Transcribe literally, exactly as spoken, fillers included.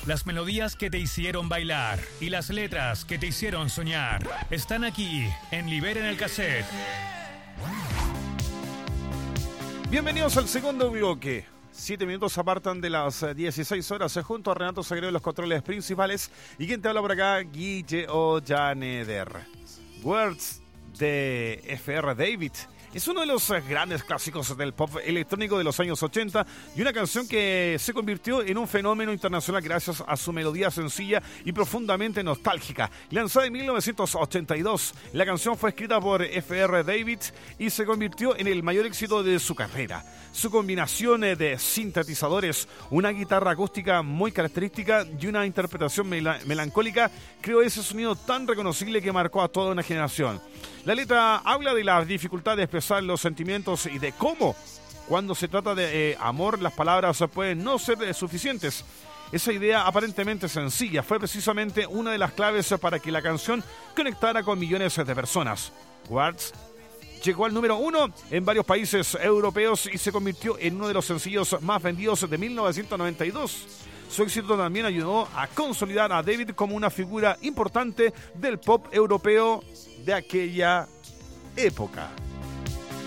Las melodías que te hicieron bailar y las letras que te hicieron soñar están aquí en Liberen el Cassette. Bienvenidos al segundo bloque. Siete minutos apartan de las dieciséis horas junto a Renato Sagredo en los controles principales. Y quien te habla por acá, Guille Ollaneder. Words de F R David. Es uno de los grandes clásicos del pop electrónico de los años ochenta y una canción que se convirtió en un fenómeno internacional gracias a su melodía sencilla y profundamente nostálgica. Lanzada en mil novecientos ochenta y dos, la canción fue escrita por F R David y se convirtió en el mayor éxito de su carrera. Su combinación de sintetizadores, una guitarra acústica muy característica y una interpretación mel- melancólica creó ese sonido tan reconocible que marcó a toda una generación. La letra habla de la dificultad de expresar los sentimientos y de cómo, cuando se trata de eh, amor, las palabras pueden no ser eh, suficientes. Esa idea aparentemente sencilla fue precisamente una de las claves para que la canción conectara con millones de personas. Words llegó al número uno en varios países europeos y se convirtió en uno de los sencillos más vendidos de mil novecientos noventa y dos. Su éxito también ayudó a consolidar a David como una figura importante del pop europeo de aquella época.